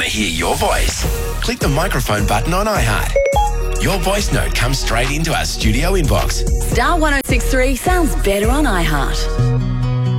to hear your voice? Click the microphone button on iHeart. Your voice note comes straight into our studio inbox. Star 1063 sounds better on iHeart.